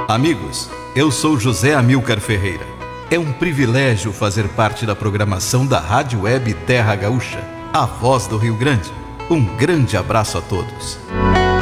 Amigos, eu sou José Amilcar Ferreira. É um privilégio fazer parte da programação da Rádio Web Terra Gaúcha, a voz do Rio Grande. Um grande abraço a todos.